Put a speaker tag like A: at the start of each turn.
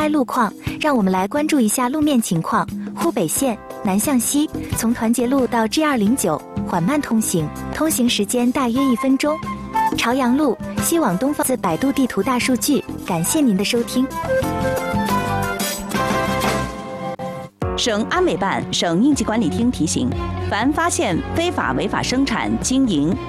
A: 开路况，让我们来关注一下路面情况。湖北线南向西，从团结路到 G209 缓慢通行，通行时间大约1分钟。朝阳路西往东方，自百度地图大数据，感谢您的收听。
B: 省安委办、省应急管理厅提醒：凡发现非法违法生产、经营、